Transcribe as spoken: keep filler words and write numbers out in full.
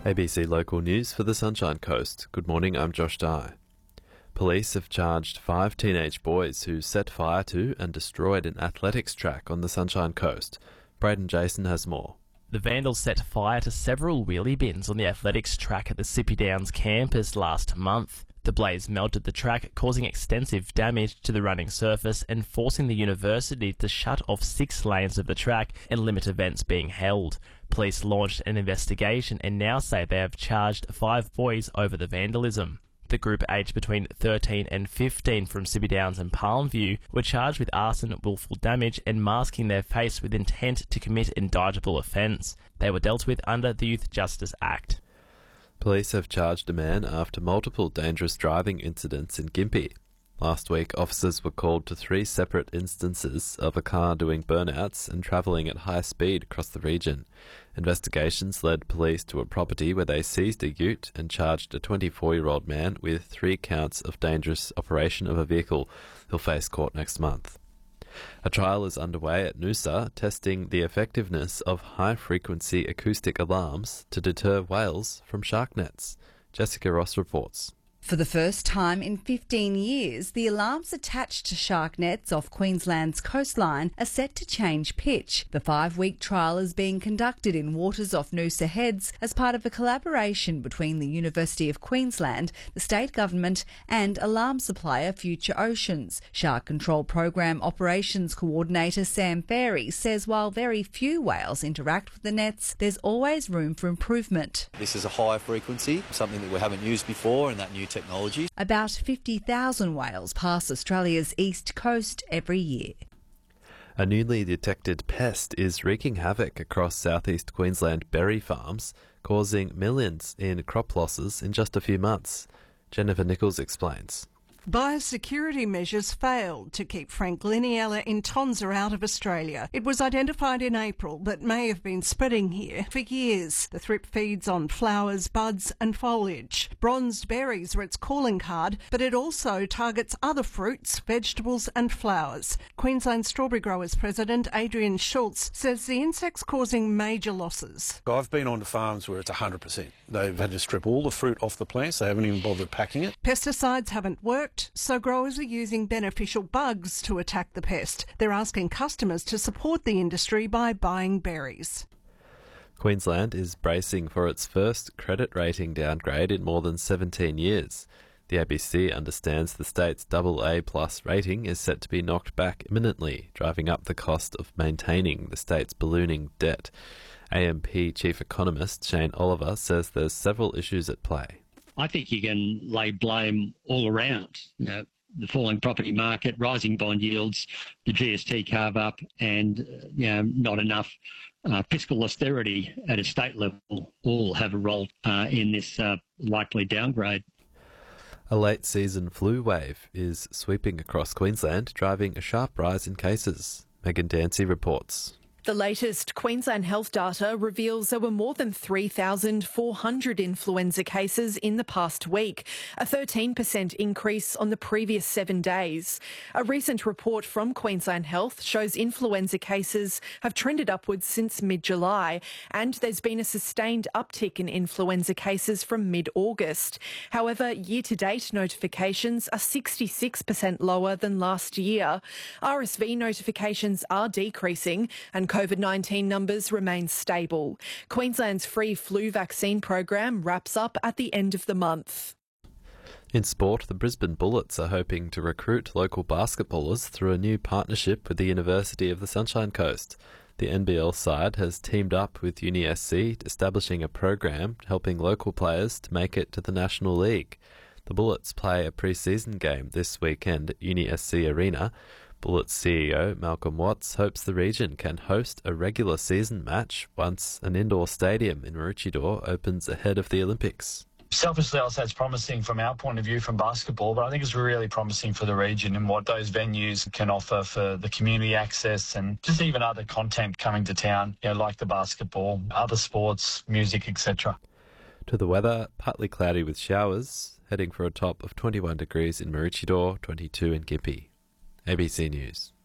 A B C Local News for the Sunshine Coast. Good morning, I'm Josh Dye. Police have charged five teenage boys who set fire to and destroyed an athletics track on the Sunshine Coast. Braden Jason has more. The vandals set fire to several wheelie bins on the athletics track at the Sippy Downs campus last month. The blaze melted the track, causing extensive damage to the running surface and forcing the university to shut off six lanes of the track and limit events being held. Police launched an investigation and now say they have charged five boys over the vandalism. The group aged between thirteen and fifteen from Sippy Downs and Palmview were charged with arson, willful damage and masking their face with intent to commit indictable offence. They were dealt with under the Youth Justice Act. Police have charged a man after multiple dangerous driving incidents in Gympie. Last week, officers were called to three separate instances of a car doing burnouts and travelling at high speed across the region. Investigations led police to a property where they seized a ute and charged a twenty-four-year-old man with three counts of dangerous operation of a vehicle. He'll face court next month. A trial is underway at Noosa testing the effectiveness of high-frequency acoustic alarms to deter whales from shark nets. Jessica Ross reports. For the first time in fifteen years, the alarms attached to shark nets off Queensland's coastline are set to change pitch. The five-week trial is being conducted in waters off Noosa Heads as part of a collaboration between the University of Queensland, the state government and alarm supplier Future Oceans. Shark Control Program Operations Coordinator Sam Ferry says while very few whales interact with the nets, there's always room for improvement. This is a high frequency, something that we haven't used before, and that new technology. About fifty thousand whales pass Australia's east coast every year. A newly detected pest is wreaking havoc across southeast Queensland berry farms, causing millions in crop losses in just a few months. Jennifer Nichols explains. Biosecurity measures failed to keep Frankliniella intonsa out of Australia. It was identified in April but may have been spreading here for years. The thrip feeds on flowers, buds and foliage. Bronzed berries are its calling card, but it also targets other fruits, vegetables and flowers. Queensland Strawberry Growers President Adrian Schultz says the insect's causing major losses. I've been on to farms where it's one hundred percent. They've had to strip all the fruit off the plants. They haven't even bothered packing it. Pesticides haven't worked, so growers are using beneficial bugs to attack the pest. They're asking customers to support the industry by buying berries. Queensland is bracing for its first credit rating downgrade in more than seventeen years. The A B C understands the state's double A plus rating is set to be knocked back imminently, driving up the cost of maintaining the state's ballooning debt. A M P Chief Economist Shane Oliver says there's several issues at play. I think you can lay blame all around. You know, the falling property market, rising bond yields, the G S T carve-up, and uh, you know, not enough uh, fiscal austerity at a state level all have a role uh, in this uh, likely downgrade. A late-season flu wave is sweeping across Queensland, driving a sharp rise in cases. Megan Dancy reports. The latest Queensland health data reveals there were more than three thousand four hundred influenza cases in the past week, a thirteen percent increase on the previous seven days. A recent report from Queensland Health shows influenza cases have trended upwards since mid-July, and there's been a sustained uptick in influenza cases from mid-August. However, year-to-date notifications are sixty-six percent lower than last year. R S V notifications are decreasing, and COVID nineteen numbers remain stable. Queensland's free flu vaccine program wraps up at the end of the month. In sport, the Brisbane Bullets are hoping to recruit local basketballers through a new partnership with the University of the Sunshine Coast. The N B L side has teamed up with Uni S C, establishing a program helping local players to make it to the National League. The Bullets play a pre-season game this weekend at Uni S C Arena. Bullets C E O Malcolm Watts hopes the region can host a regular season match once an indoor stadium in Maroochydore opens ahead of the Olympics. Selfishly, I'll say it's promising from our point of view from basketball, but I think it's really promising for the region and what those venues can offer for the community access and just even other content coming to town, you know, like the basketball, other sports, music, et cetera. To the weather, partly cloudy with showers, heading for a top of twenty-one degrees in Maroochydore, twenty-two in Gympie. A B C News.